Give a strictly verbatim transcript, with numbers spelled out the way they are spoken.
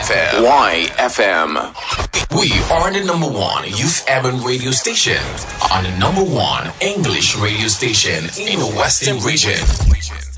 F M. Y F M. We are the number one youth urban radio station and the number one English radio station in the Western region.